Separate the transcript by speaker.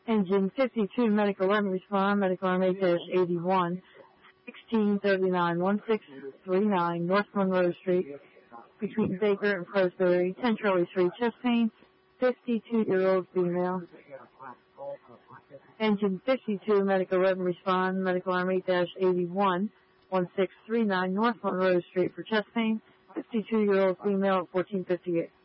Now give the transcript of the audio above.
Speaker 1: Engine 52, medical, let me respond. Medical RMA-81, 1639-1639 North Monroe Street, between Baker and Prosbury, 10 Shirley Street, chest pain, 52-year-old female. Engine 52, medical, let me respond. Medical RMA-81, 1639 North Monroe Street for chest pain, 52-year-old female at 1458.